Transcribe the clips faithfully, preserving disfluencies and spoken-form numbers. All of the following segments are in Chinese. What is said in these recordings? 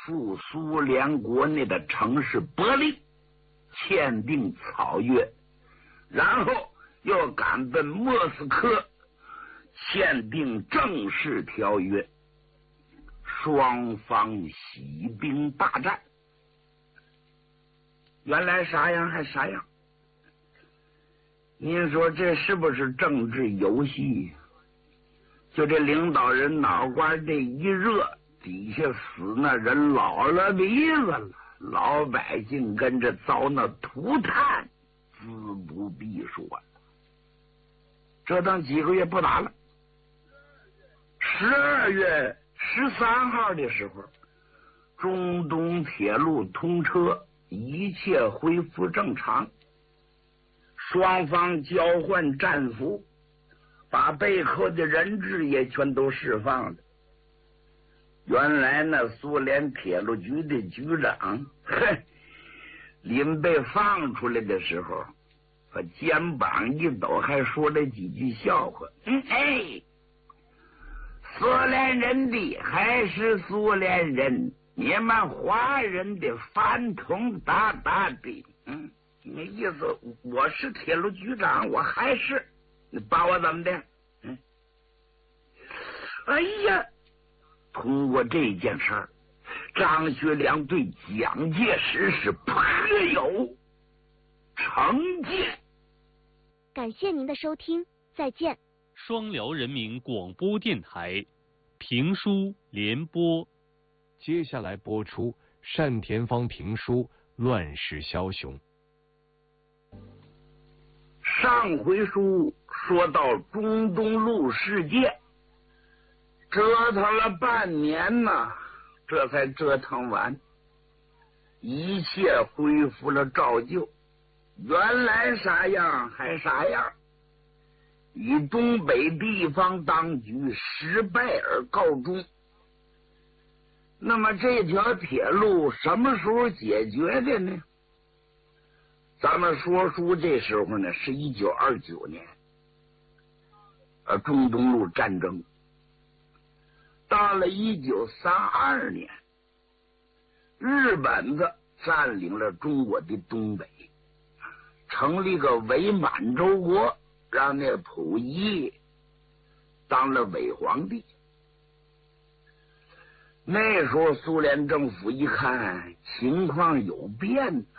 赴苏联国内的城市柏林签订草约，然后又赶奔莫斯科签订正式条约，双方起兵大战。原来啥样还啥样，您说这是不是政治游戏？就这领导人脑瓜这一热，底下死那人老了鼻子了，老百姓跟着遭那涂炭，自不必说了。这等几个月不打了，十二月十三号的时候，中东铁路通车，一切恢复正常，双方交换战俘，把背后的人质也全都释放了。原来那苏联铁路局的局长，嘿，临被放出来的时候，把肩膀一抖，还说了几句笑话。嗯，哎，苏联人的还是苏联人，你们华人的反同大大的。嗯，那意思我是铁路局长，我还是，你把我怎么的？嗯，哎呀，通过这件事儿，张学良对蒋介石是颇有成见。 感谢您的收听，再见。 双辽人民广播电台评书联播， 接下来播出单田芳评书《乱世枭雄》。 上回书说到中东路事件，折腾了半年呢，这才折腾完，一切恢复了照旧，原来啥样还啥样，以东北地方当局失败而告终。那么这条铁路什么时候解决的呢？咱们说书这时候呢，是一九二九年，呃，中东路战争。到了一九三二年，日本子占领了中国的东北，成立个伪满洲国，让那溥仪当了伪皇帝。那时候苏联政府一看情况有变呢，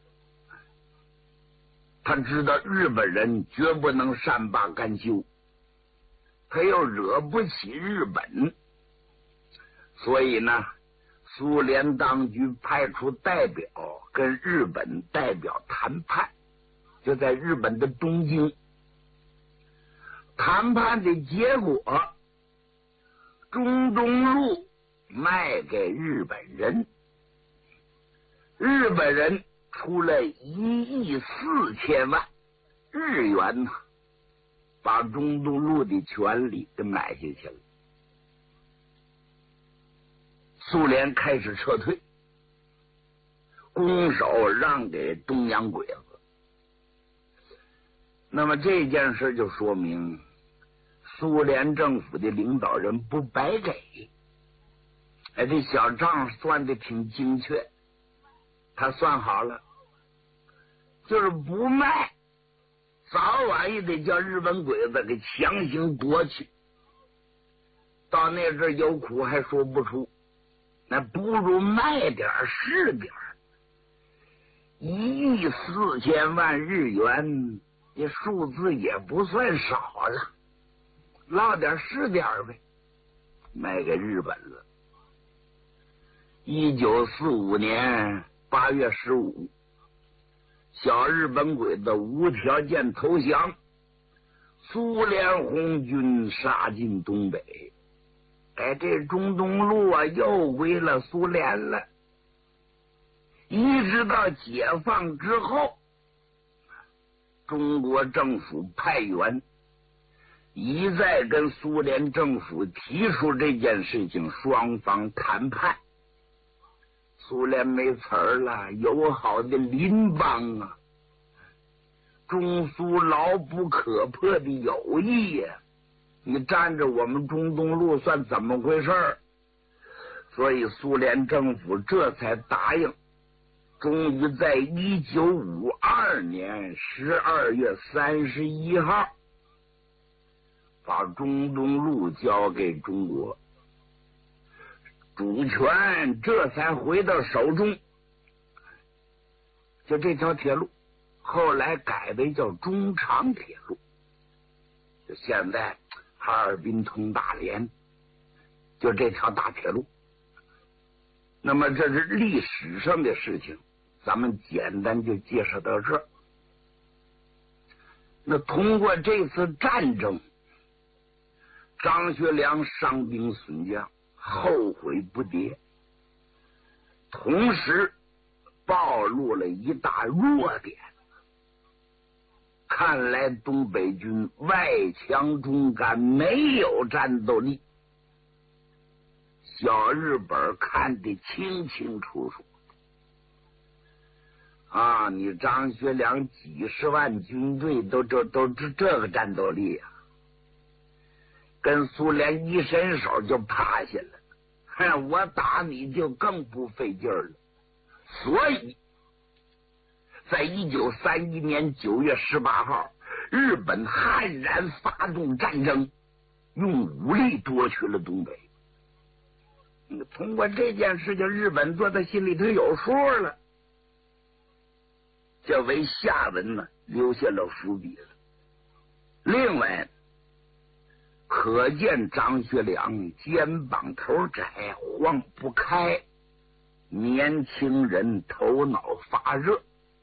他知道日本人绝不能善罢甘休，他又惹不起日本，所以呢，苏联当局派出代表跟日本代表谈判，就在日本的东京。谈判的结果，中东路卖给日本人，日本人出了一亿四千万日元呢，把中东路的权利给买下去了。苏联开始撤退，拱手让给东洋鬼子。那么这件事就说明苏联政府的领导人不白给，哎，这小账算的挺精确，他算好了，就是不卖，早晚也得叫日本鬼子给强行夺去。到那阵有苦还说不出，那不如卖点是点，一亿四千万日元，这数字也不算少了，落点是点呗，卖给日本了。一九四五年八月十五，小日本鬼子无条件投降，苏联红军杀进东北。哎，这中东路啊又归了苏联了。一直到解放之后，中国政府派员一再跟苏联政府提出这件事情，双方谈判。苏联没词儿了，友好的邻邦啊，中苏牢不可破的友谊呀、啊！你占着我们中东路算怎么回事？ 所以苏联政府这才答应，终于在一九五二年十二月三十一号把中东路交给中国，主权这才回到手中。就这条铁路后来改为叫中长铁路，就现在哈尔滨通大连，就这条大铁路。那么这是历史上的事情，咱们简单就介绍到这儿。那通过这次战争，张学良伤兵损将，后悔不迭，同时暴露了一大弱点。看来东北军外强中干，没有战斗力。小日本看得清清楚楚啊！你张学良几十万军队都这都这这个战斗力啊，跟苏联一伸手就趴下了。嘿，我打你就更不费劲儿了。所以，在一九三一年九月十八号，日本悍然发动战争，用武力夺取了东北。通过这件事情，日本做在心里头有数了，这为下文呢留下了伏笔了。另外，可见张学良肩膀头窄，晃不开，年轻人头脑发热，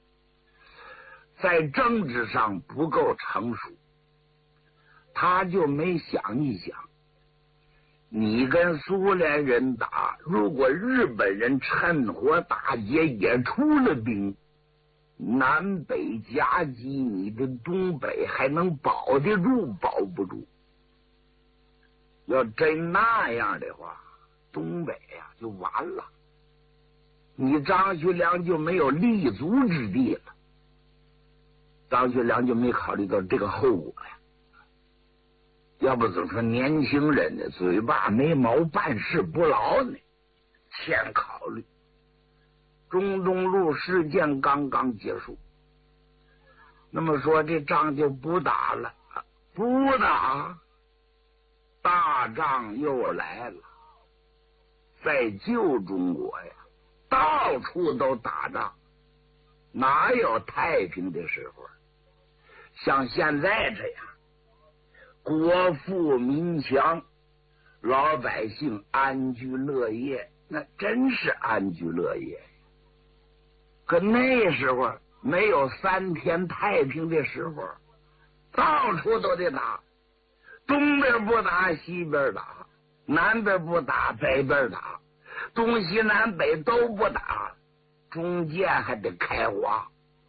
在政治上不够成熟，他就没想一想，你跟苏联人打，如果日本人趁火打劫也出了兵，南北夹击，你的东北还能保得住保不住？要真那样的话，东北呀、啊、就完了，你张学良就没有立足之地了。张学良就没考虑到这个后果呀。要不怎么说年轻人的嘴巴没毛，办事不牢呢？欠考虑。中东路事件刚刚结束，那么说这仗就不打了，不打，大仗又来了。在旧中国呀，到处都打仗，哪有太平的时候？像现在这样，国富民强，老百姓安居乐业，那真是安居乐业。可那时候没有三天太平的时候，到处都得打，东边不打西边打，南边不打北边打，东西南北都不打，中间还得开花。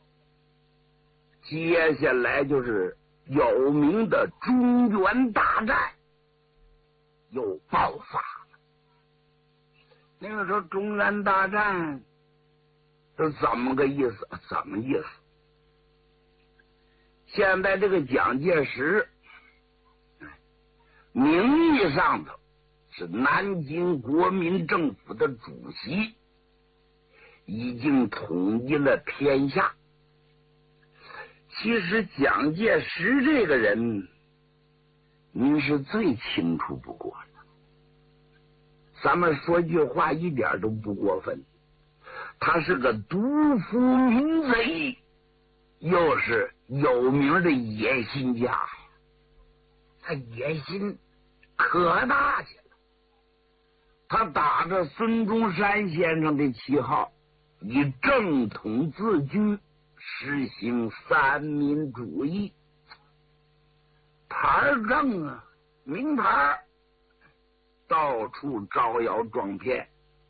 接下来就是有名的中原大战又爆发了。那个时候中原大战是怎么个意思？怎么意思？现在这个蒋介石名义上头是南京国民政府的主席，已经统一了天下。其实蒋介石这个人，您是最清楚不过的。咱们说句话一点都不过分，他是个独夫民贼，又是有名的野心家呀。他野心可大去了，他打着孙中山先生的旗号，以正统自居，实行三民主义，牌正啊，名牌，到处招摇撞骗，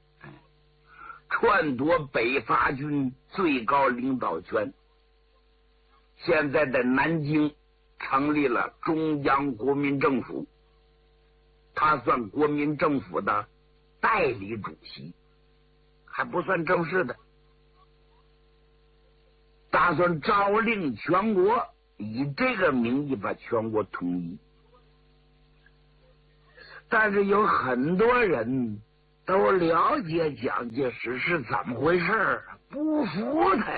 篡夺北伐军最高领导权。现在在南京成立了中央国民政府，他算国民政府的代理主席，还不算正式的。打算诏令全国，以这个名义把全国统一。但是有很多人都了解蒋介石是怎么回事，不服他。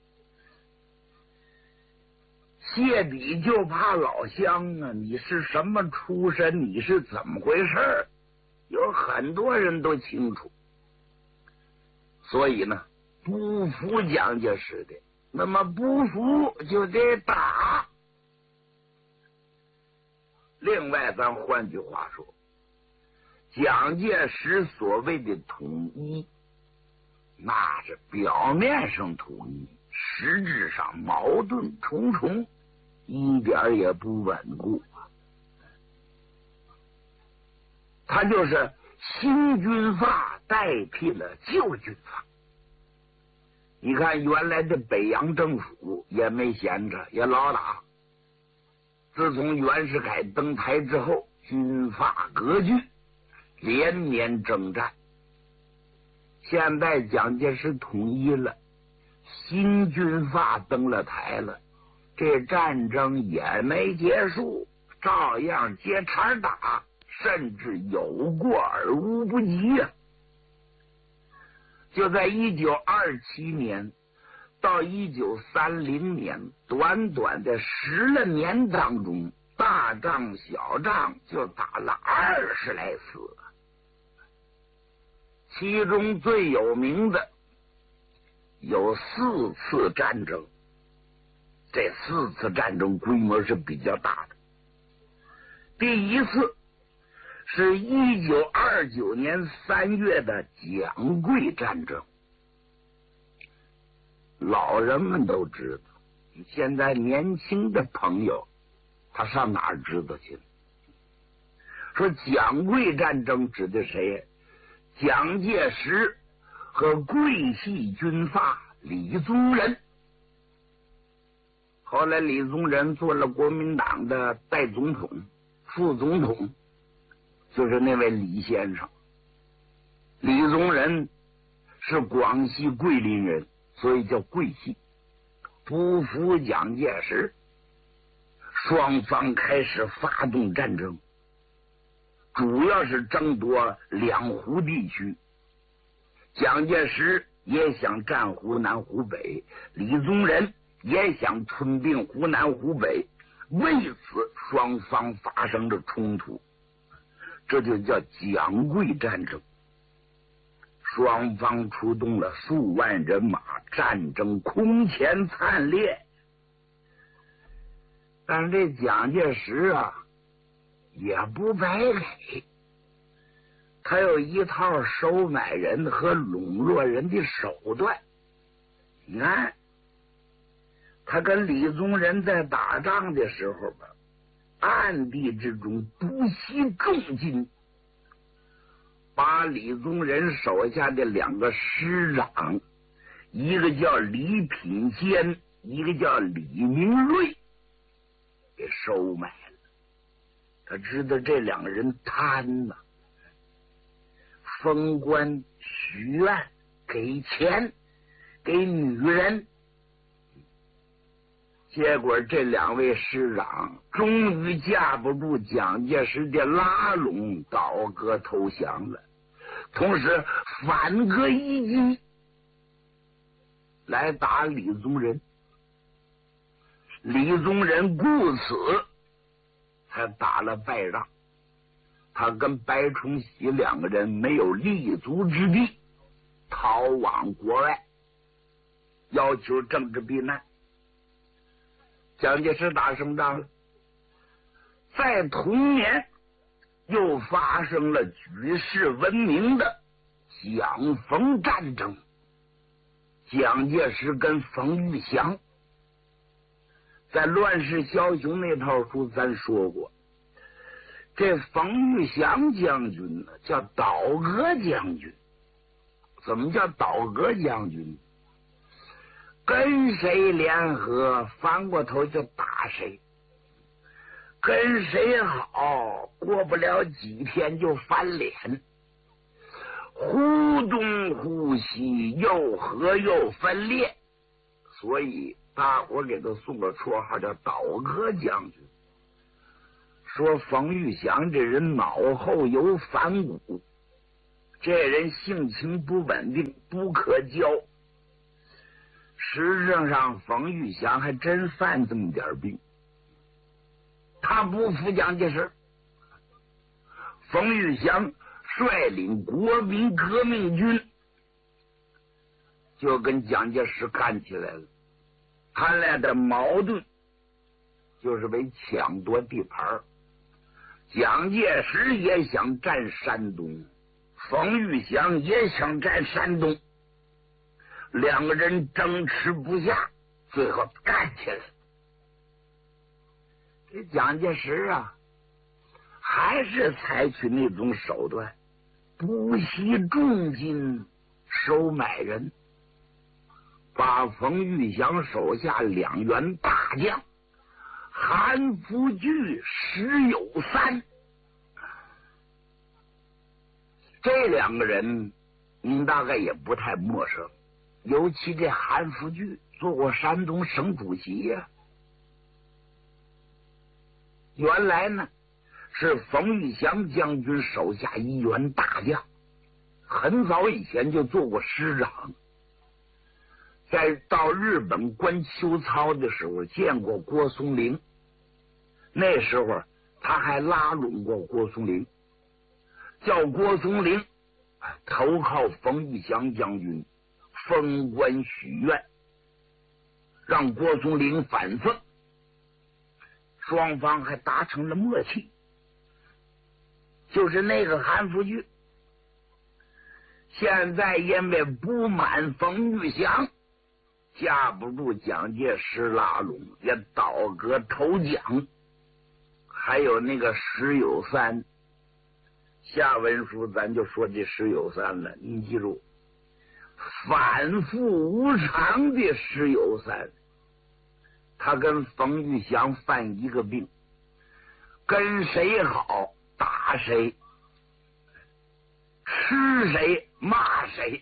谢笔就怕老乡啊，你是什么出身，你是怎么回事，有很多人都清楚。所以呢，不服蒋介石的，那么不服就得打。另外，咱换句话说，蒋介石所谓的统一，那是表面上统一，实质上矛盾重重，一点也不稳固。他就是新军阀代替了旧军阀。你看原来的北洋政府也没闲着，也老打。自从袁世凯登台之后，军阀割据，连年征战。现在蒋介石统一了，新军阀登了台了，这战争也没结束，照样接茬打，甚至有过而无不及呀、啊。就在一九二七年到一九三零年短短的十来年当中，大仗小仗就打了二十来次，其中最有名的有四次战争。这四次战争规模是比较大的。第一次是一九二九年三月的蒋桂战争，老人们都知道，现在年轻的朋友他上哪儿知道去？说蒋桂战争指的谁？蒋介石和桂系军阀李宗仁。后来李宗仁做了国民党的代总统、副总统，就是那位李先生。李宗仁是广西桂林人，所以叫桂系。不服蒋介石，双方开始发动战争，主要是争夺两湖地区。蒋介石也想占湖南湖北，李宗仁也想吞并湖南湖北，为此双方发生了冲突，这就叫蒋桂战争。双方出动了数万人马，战争空前惨烈。但是这蒋介石啊也不白给，他有一套收买人和笼络人的手段。你看他跟李宗仁在打仗的时候吧，暗地之中不惜重金，把李宗仁手下的两个师长，一个叫李品坚，一个叫李明瑞，给收买了。他知道这两个人贪呐、啊，封官许愿，给钱给女人。结果这两位师长终于架不住蒋介石的拉拢，倒戈投降了，同时反戈一击来打李宗仁。李宗仁故此才打了败仗，他跟白崇禧两个人没有立足之地，逃往国外，要求政治避难。蒋介石打胜仗了，在同年又发生了举世闻名的蒋冯战争。蒋介石跟冯玉祥，在《乱世枭雄》那套书咱说过，这冯玉祥将军呢叫倒戈将军。怎么叫倒戈将军？跟谁联合，翻过头就打谁；跟谁好，过不了几天就翻脸，忽东忽西，又合又分裂，所以大伙给他送个绰号叫倒戈将军。说冯玉祥这人脑后有反骨， 这人性情不稳定，不可交。实质上，冯玉祥还真犯这么点病。他不服蒋介石，冯玉祥率领国民革命军就跟蒋介石干起来了。他俩的矛盾就是为抢夺地盘。蒋介石也想占山东，冯玉祥也想占山东，两个人争持不下，最后干起来了。这蒋介石啊，还是采取那种手段，不惜重金收买人，把冯玉祥手下两员大将韩复榘、石有三这两个人，您大概也不太陌生，尤其这韩复榘做过山东省主席呀、啊。原来呢是冯玉祥将军手下一员大将，很早以前就做过师长，在到日本观秋操的时候见过郭松龄，那时候他还拉拢过郭松龄，叫郭松龄投靠冯玉祥将军，封官许愿，让郭松龄反奉。双方还达成了默契，就是那个韩复榘现在因为不满冯玉祥，架不住蒋介石拉拢，也倒戈投蒋。还有那个石有三，下文书咱就说这石有三了，你记住，反复无常的石有三，他跟冯玉祥犯一个病，跟谁好打谁，吃谁骂谁，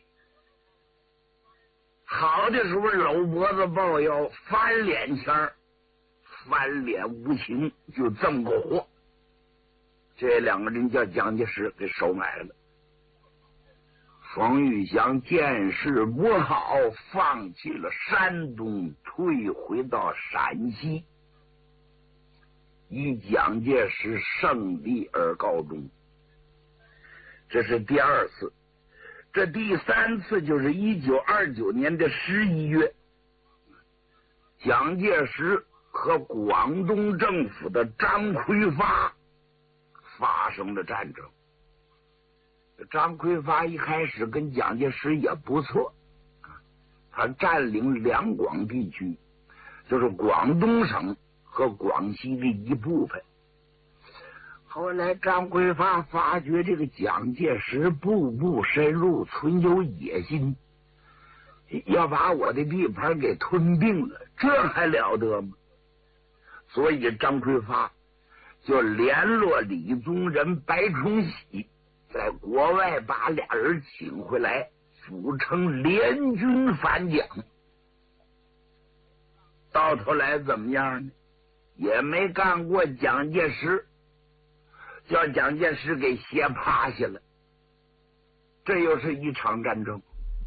好的时候搂脖子抱腰，翻脸腔翻脸无情，就这么个货。这两个人叫蒋介石给收买了。冯玉祥见势不好，放弃了山东，退回到陕西，以蒋介石胜利而告终。这是第二次。这第三次就是一九二九年的十一月，蒋介石和广东政府的张奎发发生了战争。张奎发一开始跟蒋介石也不错，他占领两广地区，就是广东省和广西的一部分。后来张奎发发觉这个蒋介石步步深入，存有野心，要把我的地盘给吞并了，这还了得吗？所以张奎发就联络李宗仁、白崇禧，在国外把俩人请回来，组成联军反蒋。到头来怎么样呢？也没干过蒋介石，叫蒋介石给歇趴下了。这又是一场战争。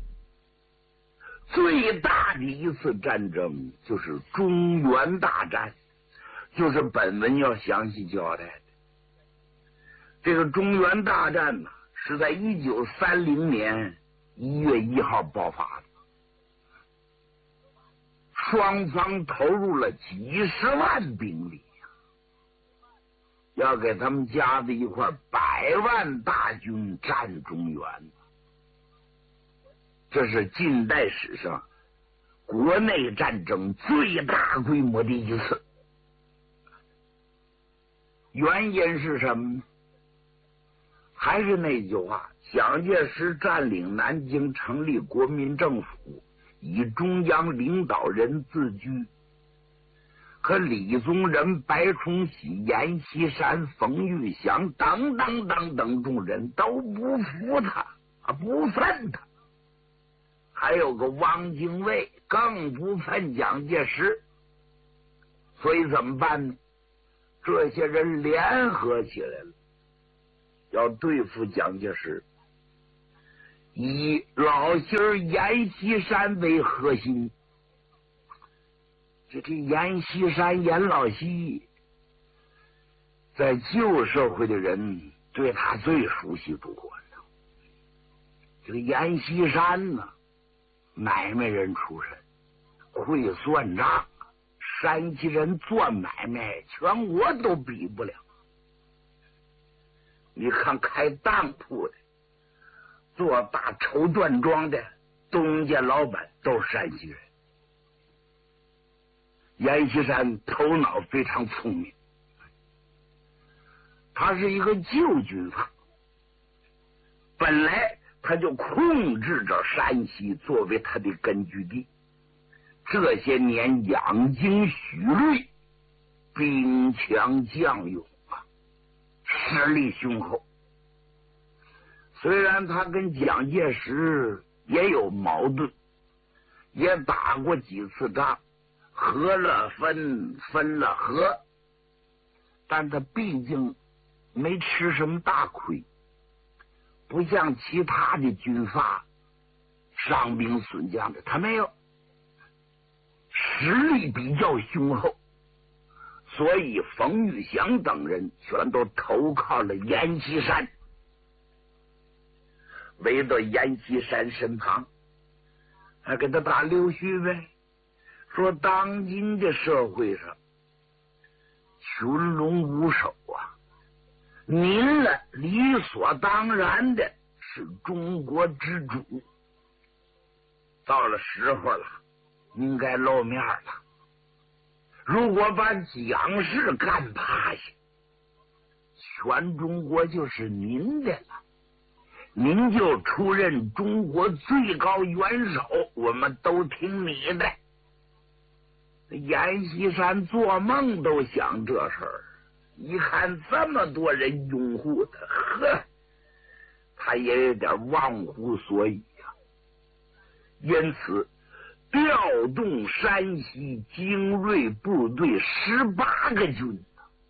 最大的一次战争就是中原大战，就是本文要详细交代的。这个中原大战呢，是在一九三零年一月一号爆发的，双方投入了几十万兵力，要给他们加在一块百万大军占中原。这是近代史上国内战争最大规模的一次。原因是什么呢？还是那句话，蒋介石占领南京，成立国民政府，以中央领导人自居。可李宗仁、白崇禧、阎锡山、冯玉祥等等等等众人都不服他，不忿他。还有个汪精卫更不忿蒋介石，所以怎么办呢？这些人联合起来了，要对付蒋介石。 以老姓阎锡山为核心。这这阎锡山阎老西，在旧社会的人对他最熟悉不过了。这个阎锡山呢，买卖人出身，会算账，山西人做买卖全国都比不了。你看开当铺的，做大绸缎庄的，东家老板都是山西人。阎锡山头脑非常聪明，他是一个旧军阀，本来他就控制着山西作为他的根据地，这些年养精蓄锐，兵强将勇啊，实力雄厚。虽然他跟蒋介石也有矛盾，也打过几次仗，合了分，分了合，但他毕竟没吃什么大亏，不像其他的军阀伤兵损将的，他没有，实力比较雄厚，所以冯玉祥等人全都投靠了阎锡山。围到阎锡山身旁，还给他打溜须呗，说当今的社会上群龙无首啊，您呢理所当然的是中国之主，到了时候了，您该露面了。如果把蒋氏干趴下，全中国就是您的了，您就出任中国最高元首，我们都听你的。阎锡山做梦都想这事儿，一看这么多人拥护他，呵，他也有点忘乎所以呀、啊。因此调动山西精锐部队十八个军，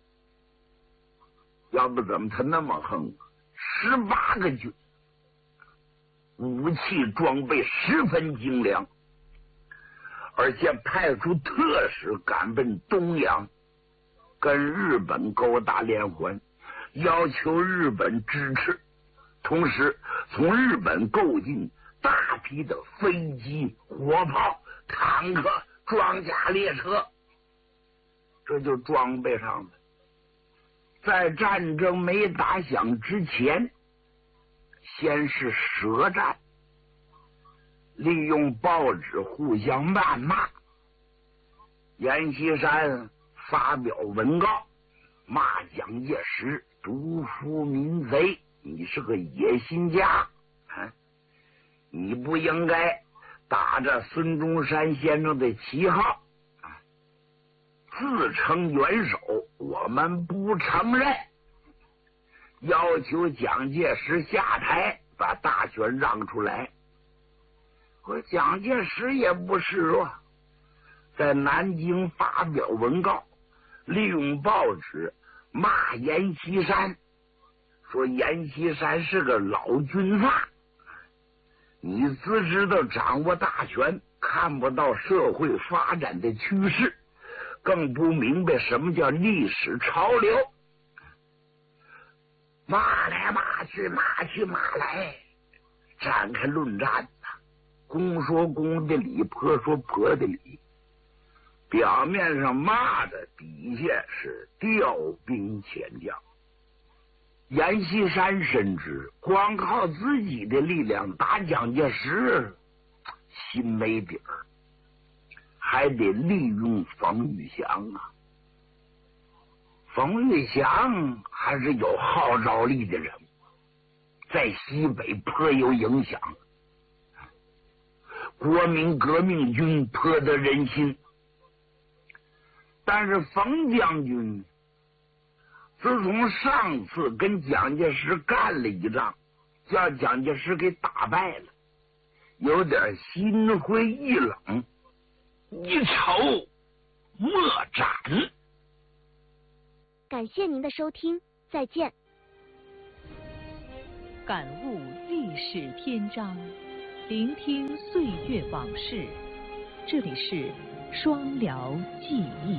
要不怎么他那么横？十八个军，武器装备十分精良，而且派出特使赶奔东洋，跟日本勾搭连环，要求日本支持，同时从日本购进大批的飞机、火炮、坦克、装甲列车，这就装备上了。在战争没打响之前，先是舌战，利用报纸互相谩骂。阎锡山发表文告，骂蒋介石独夫民贼，你是个野心家，啊，你不应该打着孙中山先生的旗号，啊，自称元首，我们不承认，要求蒋介石下台，把大权让出来。可蒋介石也不示弱，在南京发表文告，利用报纸骂阎锡山，说阎锡山是个老军阀，你只知道掌握大权，看不到社会发展的趋势，更不明白什么叫历史潮流。骂来骂去，骂去骂来，展开论战呐，公说公的理，婆说婆的理。表面上骂的，底下是调兵遣将。阎锡山深知，光靠自己的力量打蒋介石，心没底儿，还得利用冯玉祥啊。冯玉祥还是有号召力的人，在西北颇有影响，国民革命军颇得人心。但是冯将军自从上次跟蒋介石干了一仗，叫蒋介石给打败了，有点心灰意冷，一筹莫展。 感谢您的收听，再见。 感悟历史篇章，聆听岁月往事。这里是双辽记忆。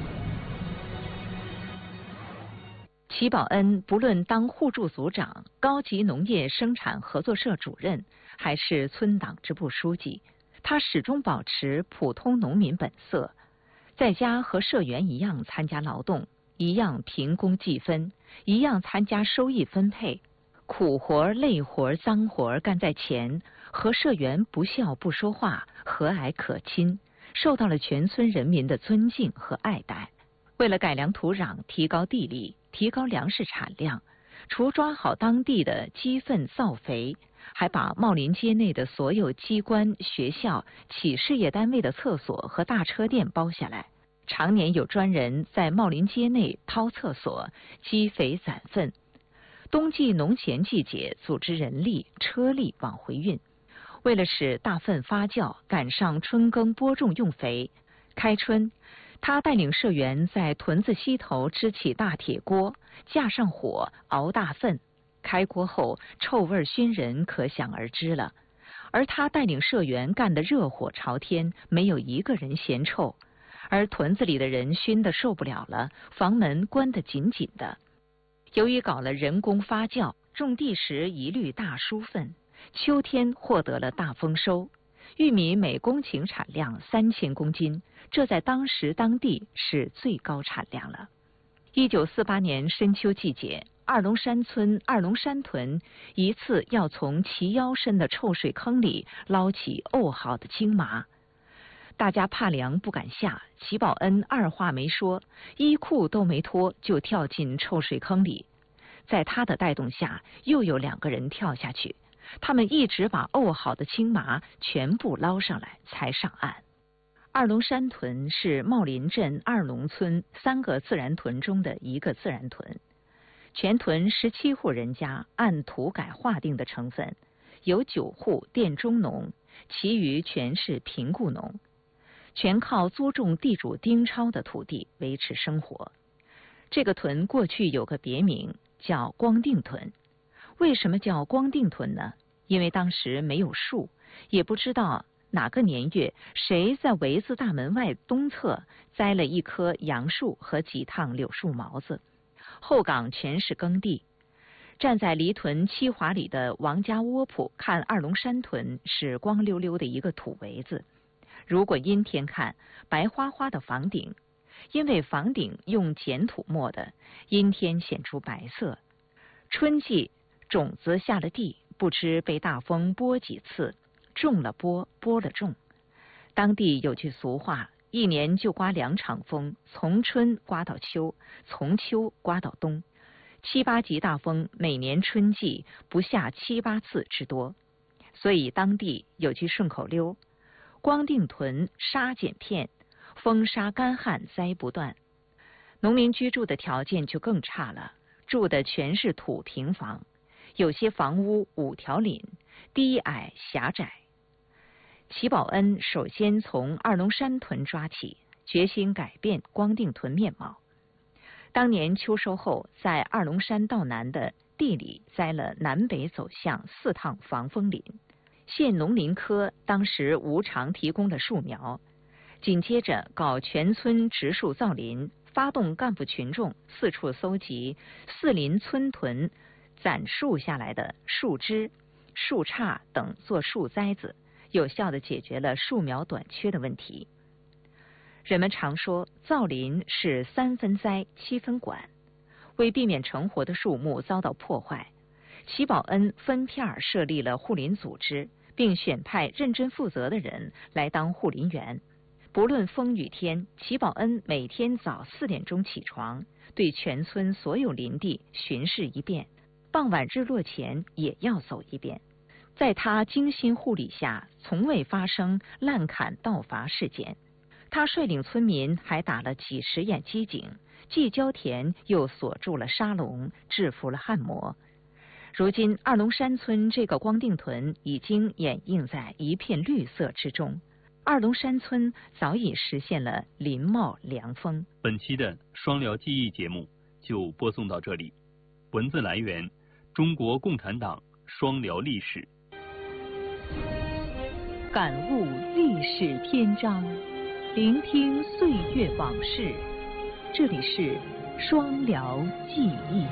齐宝恩不论当互助组长、高级农业生产合作社主任，还是村党支部书记，他始终保持普通农民本色，在家和社员一样参加劳动，一样凭工计分，一样参加收益分配。苦活、累活、脏活干在前，和社员不笑不说话，和蔼可亲，受到了全村人民的尊敬和爱戴。为了改良土壤、提高地力、提高粮食产量，除抓好当地的鸡粪造肥，还把茂林街内的所有机关、学校、企事业单位的厕所和大车店包下来，常年有专人在茂林街内掏厕所、积肥攒粪。冬季农闲季节，组织人力、车力往回运。为了使大粪发酵，赶上春耕播种用肥，开春，他带领社员在屯子西头支起大铁锅，架上火熬大粪。开锅后，臭味熏人，可想而知了。而他带领社员干得热火朝天，没有一个人嫌臭。而屯子里的人熏得受不了了，房门关得紧紧的。由于搞了人工发酵，种地时一律大疏粪，秋天获得了大丰收。玉米每公顷产量三千公斤，这在当时当地是最高产量了。一九四八年深秋季节，二龙山村二龙山屯一次要从齐腰深的臭水坑里捞起沤好的青麻。大家怕凉不敢下，齐宝恩二话没说，衣裤都没脱就跳进臭水坑里。在他的带动下，又有两个人跳下去，他们一直把沤好的青麻全部捞上来才上岸。二龙山屯是茂林镇二龙村三个自然屯中的一个自然屯，全屯十七户人家按土改划定的成分，有九户佃中农，其余全是贫雇农。全靠租种地主丁超的土地维持生活。这个屯过去有个别名叫光腚屯。为什么叫光腚屯呢？因为当时没有树，也不知道哪个年月谁在围子大门外东侧栽了一棵杨树和几趟柳树毛子，后岗全是耕地。站在离屯七华里的王家窝铺看二龙山屯是光溜溜的一个土围子，如果阴天看，白花花的房顶，因为房顶用碱土磨的，阴天显出白色。春季种子下了地，不知被大风拨几次，种了播，播了种。当地有句俗话，一年就刮两场风，从春刮到秋，从秋刮到冬。七八级大风每年春季不下七八次之多，所以当地有句顺口溜：光腚屯沙碱片，风沙干旱灾不断。农民居住的条件就更差了，住的全是土平房，有些房屋五条檩，低矮狭窄。齐宝恩首先从二龙山屯抓起，决心改变光腚屯面貌。当年秋收后，在二龙山道南的地里栽了南北走向四趟防风林，县农林科当时无偿提供了树苗，紧接着搞全村植树造林，发动干部群众四处搜集四邻村屯攒树下来的树枝、树杈等做树栽子，有效地解决了树苗短缺的问题。人们常说造林是三分栽七分管，为避免成活的树木遭到破坏，齐宝恩分片设立了护林组织，并选派认真负责的人来当护林员。不论风雨天，齐宝恩每天早四点钟起床，对全村所有林地巡视一遍，傍晚日落前也要走一遍。在他精心护理下，从未发生滥砍盗伐事件。他率领村民还打了几十眼机井，既浇田又锁住了沙龙，制服了旱魔。如今二龙山村这个光腚屯已经掩映在一片绿色之中，二龙山村早已实现了林茂凉风。 本期的双辽记忆节目就播送到这里，文字来源中国共产党双辽历史， 感悟历史篇章，聆听岁月往事。这里是双辽记忆。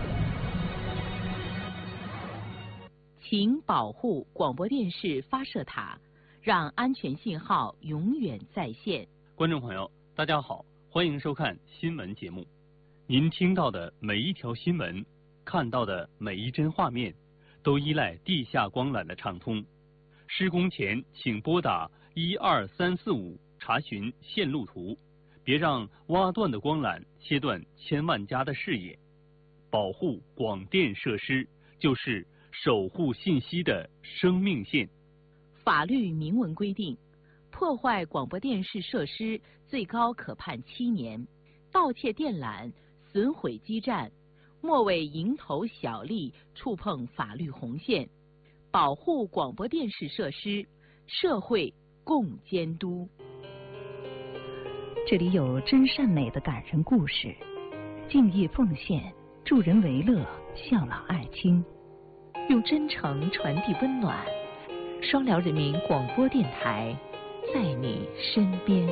请保护广播电视发射塔，让安全信号永远在线。 观众朋友，大家好，欢迎收看新闻节目。您听到的每一条新闻，看到的每一帧画面，都依赖地下光缆的畅通。施工前请拨打一二三四五查询线路图，别让挖断的光缆切断千万家的视野。保护广电设施，就是守护信息的生命线。 法律明文规定，破坏广播电视设施最高可判七年，盗窃电缆、损毁基站，莫为蝇头小利触碰法律红线。保护广播电视设施，社会共监督。这里有真善美的感人故事，敬业奉献，助人为乐，孝老爱亲，用真诚传递温暖。双辽人民广播电台，在你身边。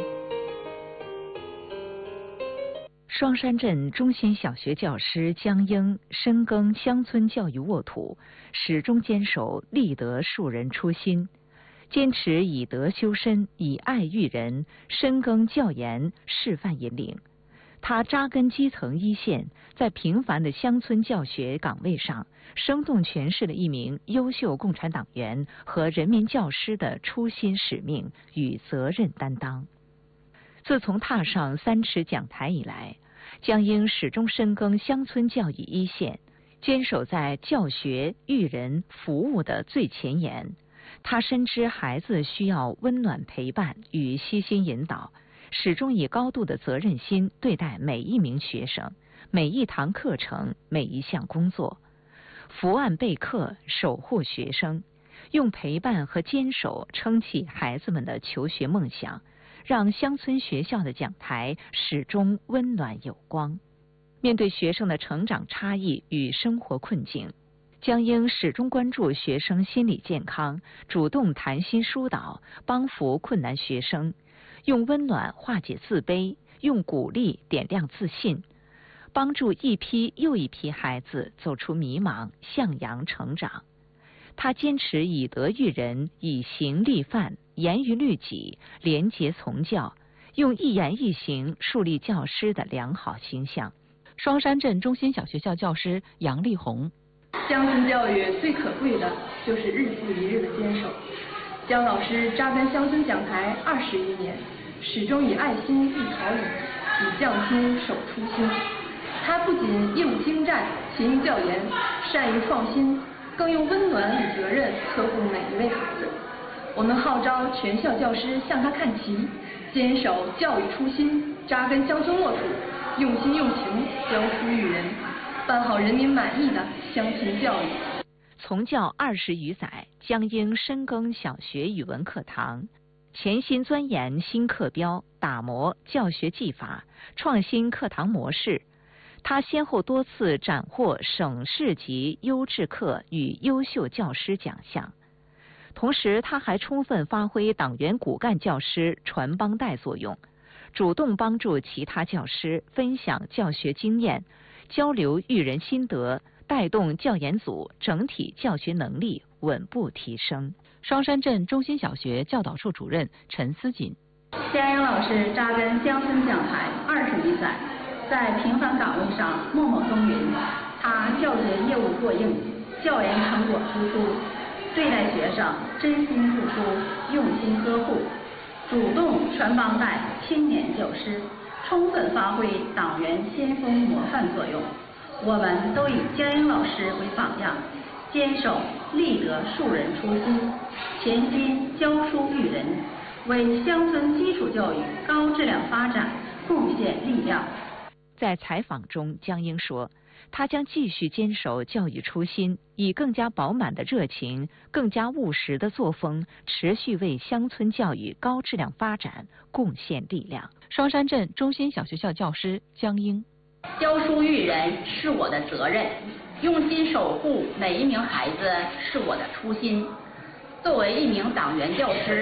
双山镇中心小学教师江英深耕乡村教育沃土，始终坚守立德树人初心，坚持以德修身，以爱育人，深耕教研，示范引领。他扎根基层一线，在平凡的乡村教学岗位上，生动诠释了一名优秀共产党员和人民教师的初心使命与责任担当。自从踏上三尺讲台以来，江英始终深耕乡村教育一线，坚守在教学、育人、服务的最前沿。他深知孩子需要温暖陪伴与悉心引导，始终以高度的责任心对待每一名学生、每一堂课程、每一项工作。伏案备课，守护学生，用陪伴和坚守撑起孩子们的求学梦想，让乡村学校的讲台始终温暖有光。面对学生的成长差异与生活困境，江英始终关注学生心理健康，主动谈心疏导，帮扶困难学生，用温暖化解自卑，用鼓励点亮自信，帮助一批又一批孩子走出迷茫，向阳成长。他坚持以德育人，以行立范，严于律己，廉洁从教，用一言一行树立教师的良好形象。双山镇中心小学校教师杨丽红： 乡村教育最可贵的就是日复一日的坚守。江老师扎根乡村讲台二十余年，始终以爱心育桃李，以匠心守初心。他不仅业务精湛、勤于教研、善于创新，更用温暖与责任呵护每一位孩子。我们号召全校教师向他看齐，坚守教育初心，扎根乡村沃土，用心用情，教书育人，办好人民满意的乡村教育。 从教二十余载，江英深耕小学语文课堂，潜心钻研新课标，打磨教学技法，创新课堂模式。他先后多次斩获省市级优质课与优秀教师奖项。同时，他还充分发挥党员骨干教师传帮带作用，主动帮助其他教师分享教学经验，交流育人心得，带动教研组整体教学能力稳步提升。双山镇中心小学教导处主任陈思锦： 江英老师扎根乡村讲台二十余载，在平凡岗位上默默耕耘。他教学业务过硬，教研成果突出，对待学生真心付出，用心呵护，主动传帮带，青年教师，充分发挥党员先锋模范作用。我们都以江英老师为榜样，坚守立德树人初心，潜心教书育人，为乡村基础教育高质量发展贡献力量。 在采访中，江英说，他将继续坚守教育初心，以更加饱满的热情、更加务实的作风，持续为乡村教育高质量发展贡献力量。双山镇中心小学校教师江英： 教书育人是我的责任， 用心守护每一名孩子是我的初心。作为一名党员教师，